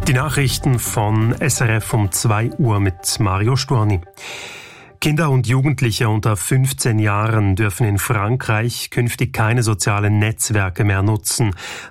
Die Nachrichten von SRF um 2 Uhr mit Mario Storni. Kinder und Jugendliche unter 15 Jahren dürfen in Frankreich künftig keine sozialen Netzwerke mehr nutzen.